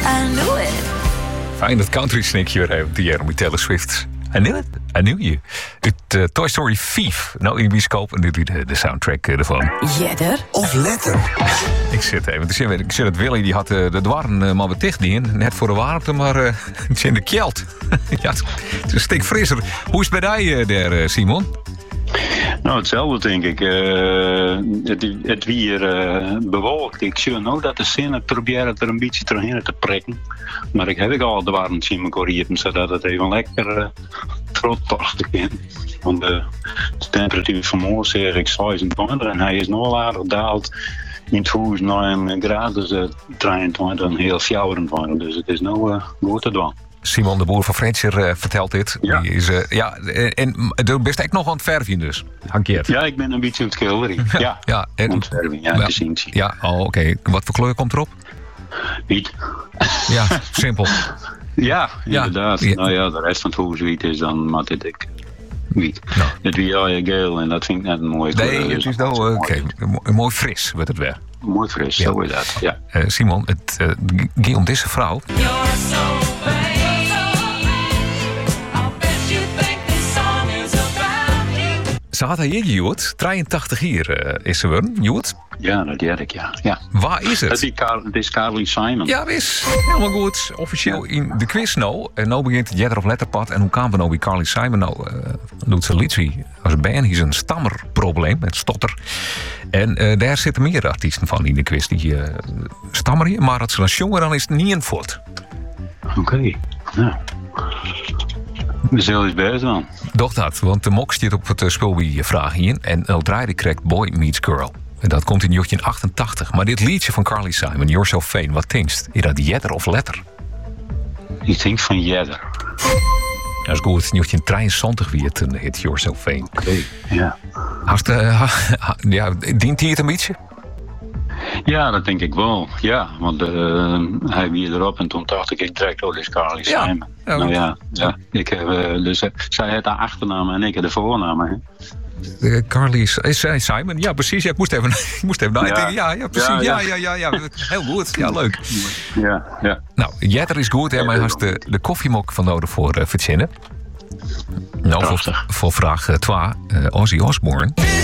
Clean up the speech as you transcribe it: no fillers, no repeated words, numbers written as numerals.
I knew it. Fijn dat country sneakje weer even. Die Jeremy Taylor Swift. I knew it. I knew you. Het Toy Story 5. Nou in de bioscoop. En dit is de soundtrack ervan. Jedder of letter? Ik zit even. Dus ik zie dat Willy die had de dwarren maar wat dicht in. Net voor de warmte, maar het is in de kjeld. Ja, het is een stuk frisser. Hoe is het bij jij daar, Simon? Nou, hetzelfde denk ik. Het weer bewolkt. Ik zie nou dat de zin het probeert het er een beetje doorheen te prikken. Maar ik heb al de warmte in mijn korriëren, zodat het even lekker trottochtig is. Want de temperatuur vanmorgen zeg ik 26 en hij is nog aardig daald. In het huis naar een graad, dus 23 en heel 24. Dus het is nou goed te doen. Simon de Boer van Frenscher vertelt dit. Ja. Die is, en er best echt nog aan het verven dus. Hankeert. Ja, ik ben een beetje aan het schilderen. Ja, ja, en, ontverving, ja, te zien. Ja, oké. Wat voor kleur komt erop? Wiet. Ja, simpel. Ja, inderdaad. Ja. Nou ja, de rest van het huis wiet is dan mat dit ik wiet. Nou. Het wie geel en dat vind ik net een mooie kleur. Nee, het is nou een mooi fris wordt het weer. Mooi fris, zo is dat. Ja. Simon, het ging om deze vrouw. Ze had haar hier, Joet. 83 hier is ze weer, Joet. Ja, dat deed ik, ja. Waar is het? Het is Carly Simon. Ja, wis. Helemaal goed. Officieel in de quiz nou. En nou begint het Jedder of Letterpad. En hoe kwamen we nou bij Carly Simon? Nou, doet ze liedje als band. Is een stammerprobleem, met stotter. En daar zitten meer artiesten van in de quiz. Die stammeren, maar als ze dan jongen, dan is het niet een voort. Oké, nou. We zullen eens bezig dan. Doch dat, want de mok zit op het spul bij je vragen in. En nou draaide correct Boy Meets Girl. En dat komt in 1988. Maar dit liedje van Carly Simon, You're So Vain, wat denkst? Is dat Jedder of Letter? Ik denk van Jedder. Dat is goed. 1973 wie het een hit, You're So Vain. Oké, ja. Dient hij het een beetje? Ja, dat denk ik wel. Ja, want hij weer erop en toen dacht ik direct, oh, dit is Carly Simon. Ja. Nou ja. Ik heb, dus zij heeft de achternaam en ik heb de voornaam. Hè. Carly Simon, ja precies. Ja, ik moest even nadenken. Ja, precies. Ja. Heel goed. Ja, leuk. Ja. Nou, Jedder is goed, hè, maar hij heeft de koffiemok van nodig voor verzinnen. Nou, voor vraag 2, Ozzy Osbourne.